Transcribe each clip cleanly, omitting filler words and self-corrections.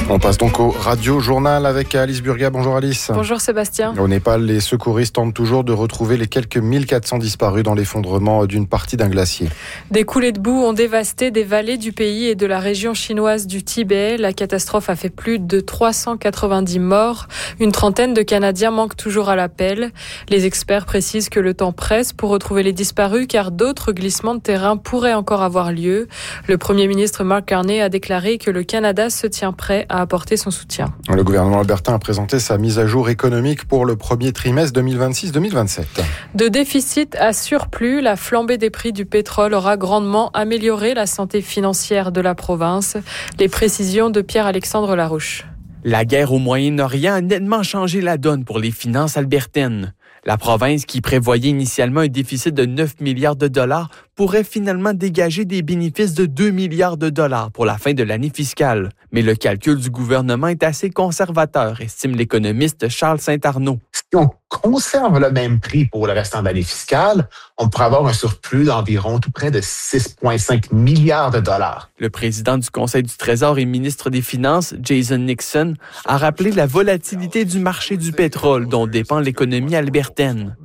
On passe donc au radio-journal avec Alice Burga. Bonjour Alice. Bonjour Sébastien. Au Népal, les secouristes tentent toujours de retrouver les quelques 1400 disparus dans l'effondrement d'une partie d'un glacier. Des coulées de boue ont dévasté des vallées du pays et de la région chinoise du Tibet. La catastrophe a fait plus de 390 morts. Une trentaine de Canadiens manquent toujours à l'appel. Les experts précisent que le temps presse pour retrouver les disparus car d'autres glissements de terrain pourraient encore avoir lieu. Le Premier ministre Mark Carney a déclaré que le Canada se tient prêt à apporter son soutien. Le gouvernement albertain a présenté sa mise à jour économique pour le premier trimestre 2026-2027. De déficit à surplus, la flambée des prix du pétrole aura grandement amélioré la santé financière de la province. Les précisions de Pierre-Alexandre Larouche. La guerre au Moyen-Orient a nettement changé la donne pour les finances albertaines. La province, qui prévoyait initialement un déficit de 9 milliards de dollars, pourrait finalement dégager des bénéfices de 2 milliards de dollars pour la fin de l'année fiscale. Mais le calcul du gouvernement est assez conservateur, estime l'économiste Charles Saint-Arnaud. Si on conserve le même prix pour le restant de l'année fiscale, on pourrait avoir un surplus d'environ tout près de 6,5 milliards de dollars. Le président du Conseil du Trésor et ministre des Finances, Jason Nixon, a rappelé la volatilité du marché du pétrole dont dépend l'économie albertaine.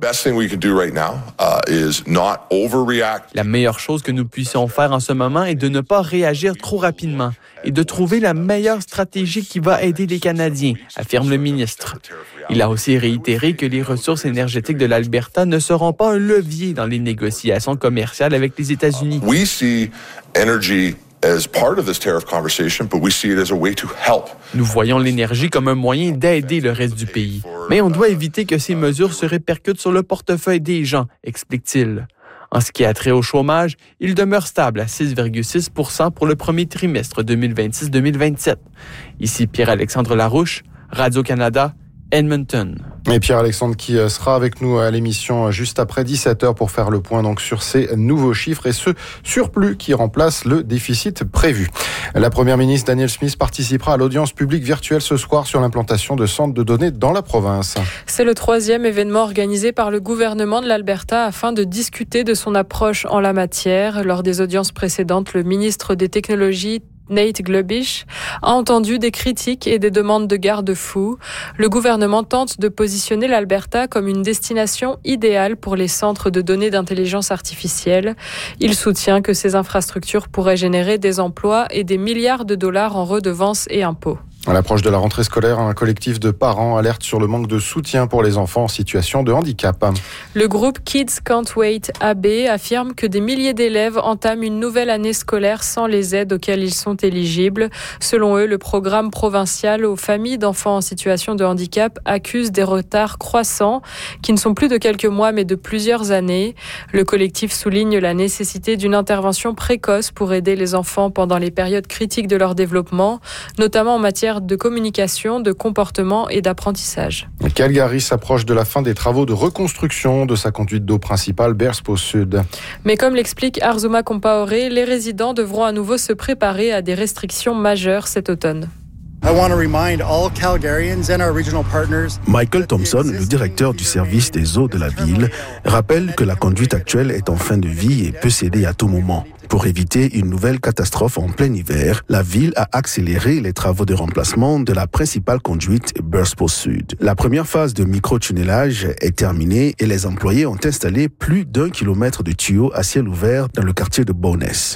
La meilleure chose que nous puissions faire en ce moment est de ne pas réagir trop rapidement et de trouver la meilleure stratégie qui va aider les Canadiens, affirme le ministre. Il a aussi réitéré que les ressources énergétiques de l'Alberta ne seront pas un levier dans les négociations commerciales avec les États-Unis. We see energy as part of this tariff conversation, but we see it as a way to help. Nous voyons l'énergie comme un moyen d'aider le reste du pays. Mais on doit éviter que ces mesures se répercutent sur le portefeuille des gens, explique-t-il. En ce qui a trait au chômage, il demeure stable à 6,6% pour le premier trimestre 2026-2027. Ici Pierre-Alexandre Larouche, Radio-Canada, Edmonton. Et Pierre-Alexandre qui sera avec nous à l'émission juste après 17h pour faire le point donc sur ces nouveaux chiffres et ce surplus qui remplace le déficit prévu. La première ministre Danielle Smith participera à l'audience publique virtuelle ce soir sur l'implantation de centres de données dans la province. C'est le 3e événement organisé par le gouvernement de l'Alberta afin de discuter de son approche en la matière. Lors des audiences précédentes, le ministre des Technologies Nate Glubish a entendu des critiques et des demandes de garde-fous. Le gouvernement tente de positionner l'Alberta comme une destination idéale pour les centres de données d'intelligence artificielle. Il soutient que ces infrastructures pourraient générer des emplois et des milliards de dollars en redevances et impôts. À l'approche de la rentrée scolaire, un collectif de parents alerte sur le manque de soutien pour les enfants en situation de handicap. Le groupe Kids Can't Wait AB affirme que des milliers d'élèves entament une nouvelle année scolaire sans les aides auxquelles ils sont éligibles. Selon eux, le programme provincial aux familles d'enfants en situation de handicap accuse des retards croissants qui ne sont plus de quelques mois mais de plusieurs années. Le collectif souligne la nécessité d'une intervention précoce pour aider les enfants pendant les périodes critiques de leur développement, notamment en matière de communication, de comportement et d'apprentissage. Calgary s'approche de la fin des travaux de reconstruction de sa conduite d'eau principale Bearspaw Sud. Mais comme l'explique Arzuma Compaoré, les résidents devront à nouveau se préparer à des restrictions majeures cet automne. Michael Thompson, le directeur du service des eaux de la ville, rappelle que la conduite actuelle est en fin de vie et peut céder à tout moment. Pour éviter une nouvelle catastrophe en plein hiver, la ville a accéléré les travaux de remplacement de la principale conduite Bearspaw Sud. La première phase de micro-tunnelage est terminée et les employés ont installé plus d'1 kilomètre de tuyaux à ciel ouvert dans le quartier de Bowness.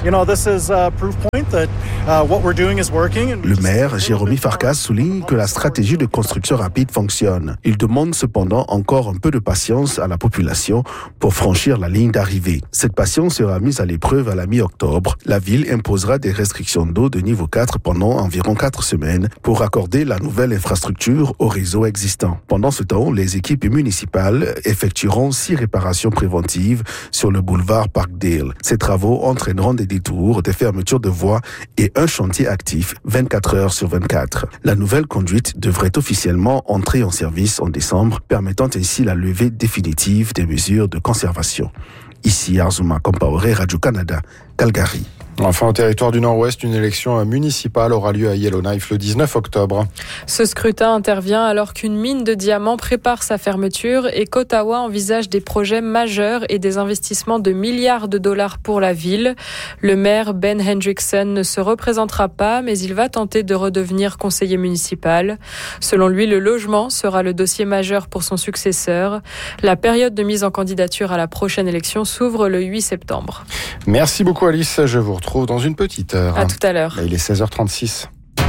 Le maire, Jérémy Farkas, souligne que la stratégie de construction rapide fonctionne. Il demande cependant encore un peu de patience à la population pour franchir la ligne d'arrivée. Cette patience sera mise à l'épreuve à la mi-octobre. La ville imposera des restrictions d'eau de niveau 4 pendant environ 4 semaines pour raccorder la nouvelle infrastructure au réseau existant. Pendant ce temps, les équipes municipales effectueront 6 réparations préventives sur le boulevard Parkdale. Ces travaux entraîneront des détours, des fermetures de voies et un chantier actif 24 heures sur 24. La nouvelle conduite devrait officiellement entrer en service en décembre, permettant ainsi la levée définitive des mesures de conservation. Ici Arzuma Compaoré, Radio-Canada, Calgary. Enfin, au territoire du Nord-Ouest, une élection municipale aura lieu à Yellowknife le 19 octobre. Ce scrutin intervient alors qu'une mine de diamants prépare sa fermeture et qu'Ottawa envisage des projets majeurs et des investissements de milliards de dollars pour la ville. Le maire Ben Hendrickson ne se représentera pas, mais il va tenter de redevenir conseiller municipal. Selon lui, le logement sera le dossier majeur pour son successeur. La période de mise en candidature à la prochaine élection s'ouvre le 8 septembre. Merci beaucoup Alice, je vous retrouve dans une petite heure. À tout à l'heure. Il est 16h36.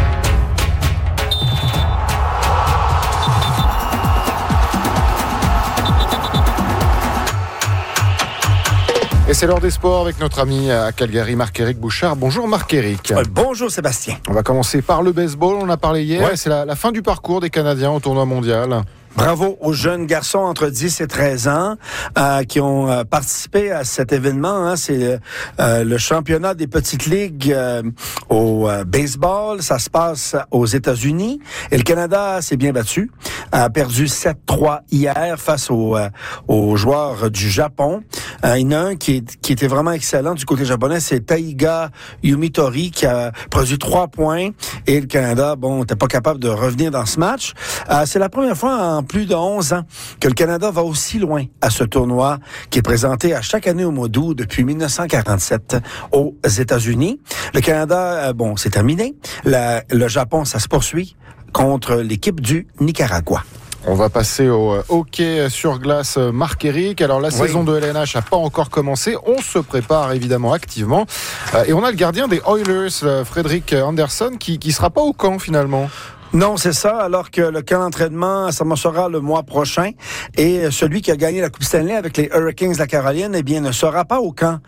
Et c'est l'heure des sports avec notre ami à Calgary, Marc-Éric Bouchard. Bonjour Marc-Éric. Bonjour Sébastien. On va commencer par le baseball, on a parlé hier. Ouais. C'est la fin du parcours des Canadiens au tournoi mondial. Bravo aux jeunes garçons entre 10 et 13 ans qui ont participé à cet événement. C'est le championnat des petites ligues au baseball. Ça se passe aux États-Unis. Et le Canada s'est bien battu. A perdu 7-3 hier face aux joueurs du Japon. Il y en a un qui était vraiment excellent du côté japonais. C'est Taiga Yumitori qui a produit 3 points. Et le Canada, n'était pas capable de revenir dans ce match. C'est la première fois en plus de 11 ans que le Canada va aussi loin à ce tournoi qui est présenté à chaque année au mois d'août depuis 1947 aux États-Unis. Le Canada, c'est terminé. Le Japon, ça se poursuit contre l'équipe du Nicaragua. On va passer au hockey sur glace, Marc-Éric. Alors, la saison de LNH n'a pas encore commencé. On se prépare évidemment activement. Et on a le gardien des Oilers, Frédéric Anderson, qui ne sera pas au camp finalement. Non, c'est ça, alors que le camp d'entraînement, ça sera le mois prochain. Et celui qui a gagné la Coupe Stanley avec les Hurricanes de la Caroline, ne sera pas au camp.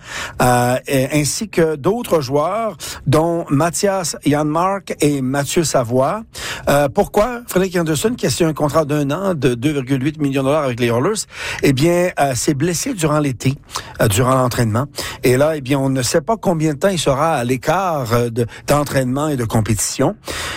Ainsi que d'autres joueurs, dont Mathias Janmark et Mathieu Savoie. Pourquoi Frédéric Anderson, qui a signé un contrat d'1 an de 2,8 millions de dollars avec les Oilers, s'est blessé durant l'été, durant l'entraînement. Et là, on ne sait pas combien de temps il sera à l'écart d'entraînement et de compétition.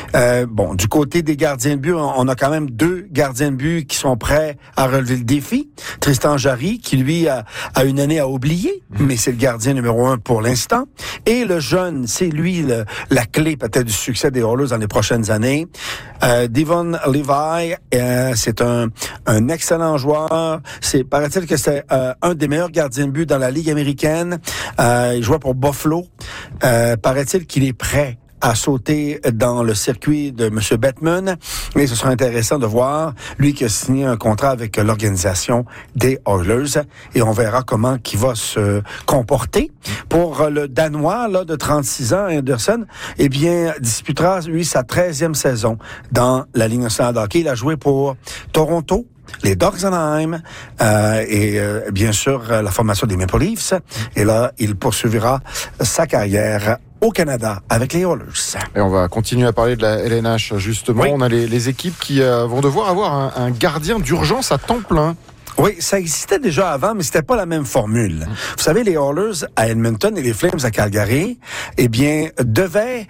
Du côté des gardiens de but, on a quand même 2 gardiens de but qui sont prêts à relever le défi. Tristan Jarry, qui lui a une année à oublier, mais c'est le gardien numéro 1 pour l'instant. Et le jeune, c'est lui la clé peut-être du succès des Oilers dans les prochaines années. Devon Levi, c'est un excellent joueur. Paraît-il que c'est un des meilleurs gardiens de but dans la Ligue américaine. Il jouait pour Buffalo. Paraît-il qu'il est prêt à sauter dans le circuit de M. Bettman. Mais ce sera intéressant de voir, lui qui a signé un contrat avec l'organisation des Oilers. Et on verra comment il va se comporter. Pour le Danois, de 36 ans, Anderson, disputera, lui, sa 13e saison dans la Ligue nationale de hockey. Il a joué pour Toronto, les Ducks d'Anaheim bien sûr la formation des Maple Leafs. Et là, il poursuivra sa carrière au Canada avec les Oilers. Et on va continuer à parler de la LNH justement. Oui. On a les équipes qui vont devoir avoir un gardien d'urgence à temps plein. Oui, ça existait déjà avant, mais c'était pas la même formule. Vous savez, les Oilers à Edmonton et les Flames à Calgary, devaient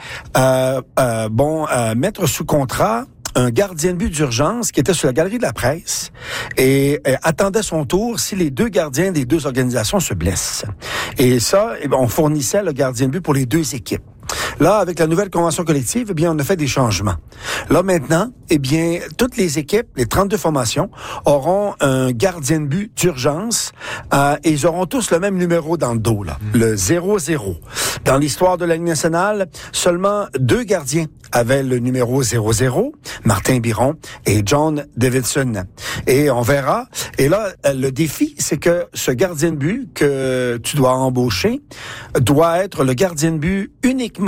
mettre sous contrat un gardien de but d'urgence qui était sur la galerie de la presse et attendait son tour si les 2 gardiens des 2 organisations se blessent. Et ça, on fournissait le gardien de but pour les 2 équipes. Là, avec la nouvelle convention collective, on a fait des changements. Là, maintenant, toutes les équipes, les 32 formations, auront un gardien de but d'urgence et ils auront tous le même numéro dans le dos, le 0-0. Dans l'histoire de la Ligue nationale, seulement 2 gardiens avaient le numéro 0-0, Martin Biron et John Davidson. Et on verra. Et là, le défi, c'est que ce gardien de but que tu dois embaucher doit être le gardien de but uniquement